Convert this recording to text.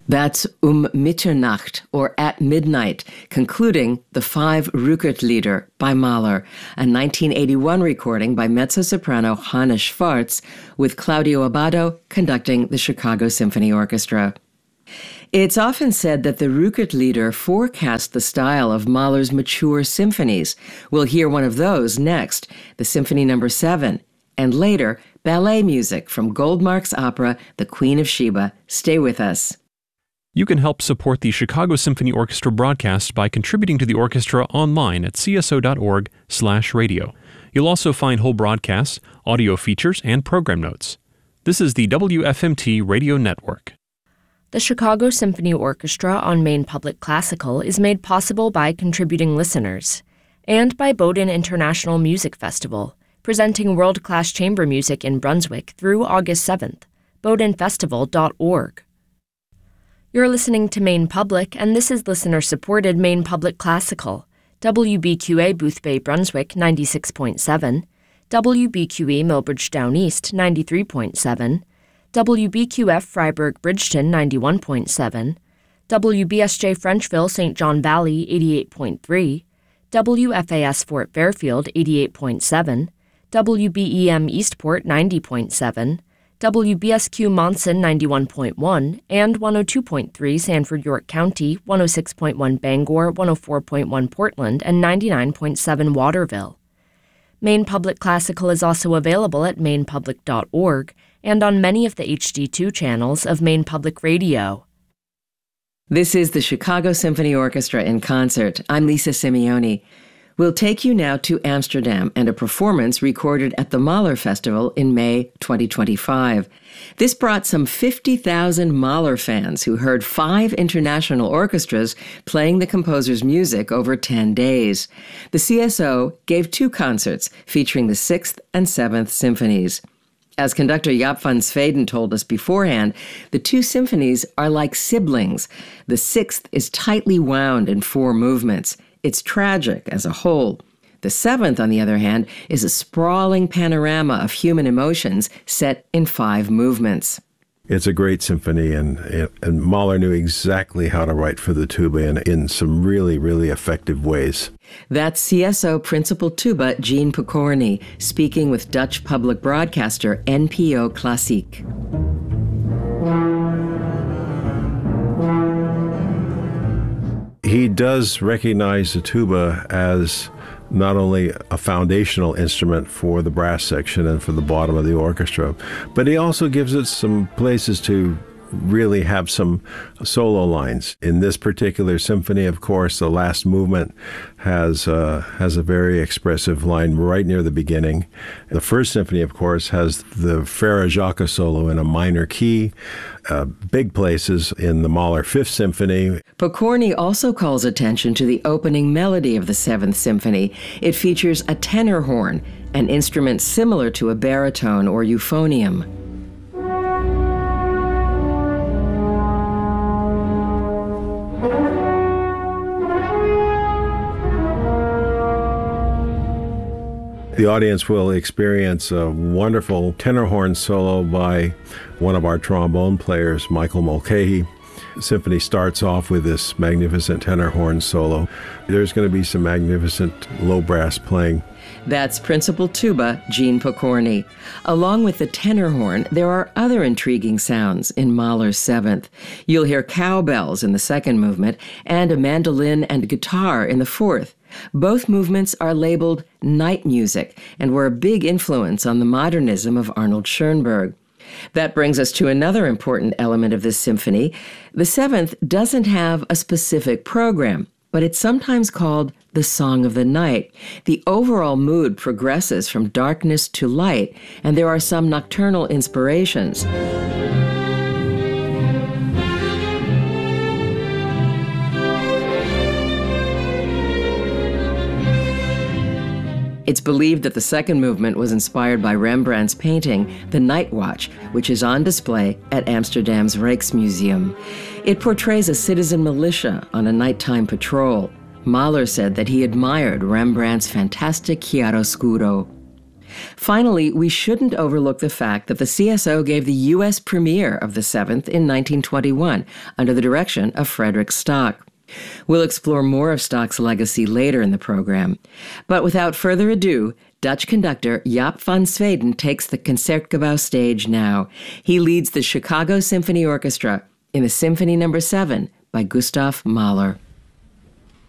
That's Mitternacht, or At Midnight, concluding the 5 Rückert-Lieder by Mahler, a 1981 recording by mezzo-soprano Hanne Schwarz, with Claudio Abbado conducting the Chicago Symphony Orchestra. It's often said that the Rückert-Lieder forecast the style of Mahler's mature symphonies. We'll hear one of those next, the Symphony No. 7, and later, ballet music from Goldmark's opera, The Queen of Sheba. Stay with us. You can help support the Chicago Symphony Orchestra broadcast by contributing to the orchestra online at cso.org/radio. You'll also find whole broadcasts, audio features, and program notes. This is the WFMT Radio Network. The Chicago Symphony Orchestra on Maine Public Classical is made possible by contributing listeners, and by Bowdoin International Music Festival, presenting world-class chamber music in Brunswick through August 7th, bowdoinfestival.org. You're listening to Maine Public, and this is listener-supported Maine Public Classical, WBQA Boothbay Brunswick 96.7, WBQE Millbridge Down East 93.7, WBQF Freiburg Bridgeton 91.7, WBSJ Frenchville St. John Valley 88.3, WFAS Fort Fairfield 88.7, WBEM Eastport 90.7, WBSQ Monson 91.1 and 102.3 Sanford York County, 106.1 Bangor, 104.1 Portland, and 99.7 Waterville. Maine Public Classical is also available at mainepublic.org and on many of the HD2 channels of Maine Public Radio. This is the Chicago Symphony Orchestra in concert. I'm Lisa Simeoni. We'll take you now to Amsterdam and a performance recorded at the Mahler Festival in May 2025. This brought some 50,000 Mahler fans who heard 5 international orchestras playing the composer's music over 10 days. The CSO gave 2 concerts featuring the 6th and 7th symphonies. As conductor Jaap van Zweden told us beforehand, the 2 symphonies are like siblings. The 6th is tightly wound in 4 movements. It's tragic as a whole. The 7th, on the other hand, is a sprawling panorama of human emotions set in 5 movements. It's a great symphony, and Mahler knew exactly how to write for the tuba in some really, really effective ways. That's CSO Principal Tuba Jean Pokorny speaking with Dutch public broadcaster NPO Klassiek. He does recognize the tuba as not only a foundational instrument for the brass section and for the bottom of the orchestra, but he also gives it some places to really have some solo lines. In this particular symphony, of course, the last movement has a very expressive line right near the beginning. The first symphony, of course, has the Frère Jacques solo in a minor key, big places in the Mahler Fifth Symphony. Pokorny also calls attention to the opening melody of the Seventh Symphony. It features a tenor horn, an instrument similar to a baritone or euphonium. The audience will experience a wonderful tenor horn solo by one of our trombone players, Michael Mulcahy. The symphony starts off with this magnificent tenor horn solo. There's going to be some magnificent low brass playing. That's Principal Tuba Jean Pokorny. Along with the tenor horn, there are other intriguing sounds in Mahler's Seventh. You'll hear cowbells in the second movement and a mandolin and guitar in the fourth. Both movements are labeled night music and were a big influence on the modernism of Arnold Schoenberg. That brings us to another important element of this symphony. The Seventh doesn't have a specific program, but it's sometimes called the Song of the Night. The overall mood progresses from darkness to light, and there are some nocturnal inspirations. It's believed that the second movement was inspired by Rembrandt's painting, The Night Watch, which is on display at Amsterdam's Rijksmuseum. It portrays a citizen militia on a nighttime patrol. Mahler said that he admired Rembrandt's fantastic chiaroscuro. Finally, we shouldn't overlook the fact that the CSO gave the U.S. premiere of the Seventh in 1921 under the direction of Frederick Stock. We'll explore more of Stock's legacy later in the program. But without further ado, Dutch conductor Jaap van Zweden takes the Concertgebouw stage now. He leads the Chicago Symphony Orchestra in the Symphony No. 7 by Gustav Mahler.